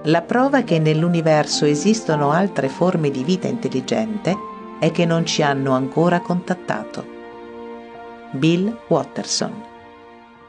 La prova che nell'universo esistono altre forme di vita intelligente è che non ci hanno ancora contattato. Bill Watterson.